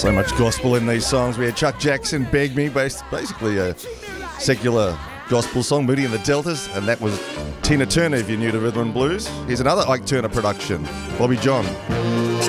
So much gospel in these songs. We had Chuck Jackson, Beg Me, basically a secular gospel song, Moody and the Deltas, and that was Tina Turner, if you're new to rhythm and blues. Here's another Ike Turner production, Bobby John.